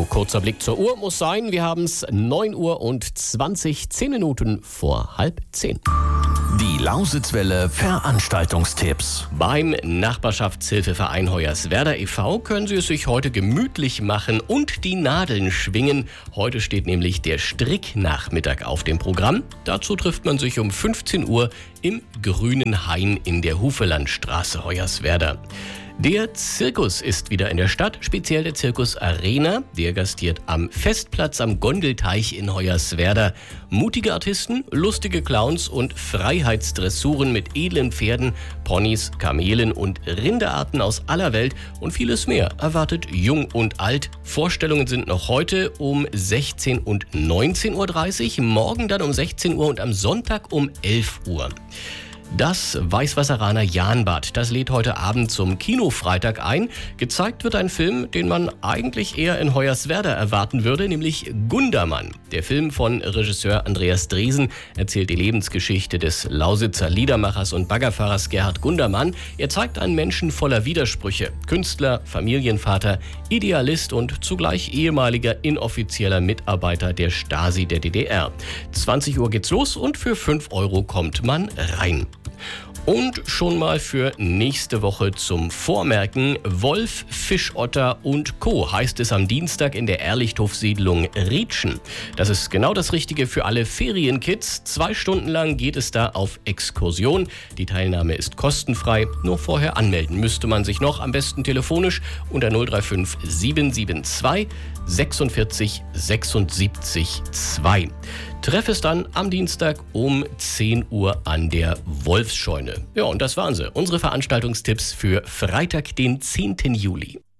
So, kurzer Blick zur Uhr muss sein. Wir haben es 9 Uhr und 20, 10 Minuten vor 9:30. Die Lausitzwelle Veranstaltungstipps. Beim Nachbarschaftshilfeverein Hoyerswerda e.V. können Sie es sich heute gemütlich machen und die Nadeln schwingen. Heute steht nämlich der Stricknachmittag auf dem Programm. Dazu trifft man sich um 15 Uhr im Grünen Hain in der Hufelandstraße Hoyerswerda. Der Zirkus ist wieder in der Stadt, speziell der Zirkus Arena. Der gastiert am Festplatz am Gondelteich in Hoyerswerda. Mutige Artisten, lustige Clowns und Freiheitsdressuren mit edlen Pferden, Ponys, Kamelen und Rinderarten aus aller Welt und vieles mehr erwartet Jung und Alt. Vorstellungen sind noch heute um 16 und 19:30 Uhr, morgen dann um 16 Uhr und am Sonntag um 11 Uhr. Das Weißwasseraner Jahnbad, das lädt heute Abend zum Kinofreitag ein. Gezeigt wird ein Film, den man eigentlich eher in Hoyerswerda erwarten würde, nämlich Gundermann. Der Film von Regisseur Andreas Dresen erzählt die Lebensgeschichte des Lausitzer Liedermachers und Baggerfahrers Gerhard Gundermann. Er zeigt einen Menschen voller Widersprüche. Künstler, Familienvater, Idealist und zugleich ehemaliger inoffizieller Mitarbeiter der Stasi der DDR. 20 Uhr geht's los und für 5 Euro kommt man rein. Und schon mal für nächste Woche zum Vormerken: Wolf, Fischotter und Co. heißt es am Dienstag in der Ehrlichthofsiedlung Rietschen. Das ist genau das Richtige für alle Ferienkids. 2 Stunden lang geht es da auf Exkursion. Die Teilnahme ist kostenfrei. Nur vorher anmelden müsste man sich noch, am besten telefonisch unter 035 772 46 76 2. Treff es dann am Dienstag um 10 Uhr an der Wolfsscheune. Ja, und das waren sie. Unsere Veranstaltungstipps für Freitag, den 10. Juli.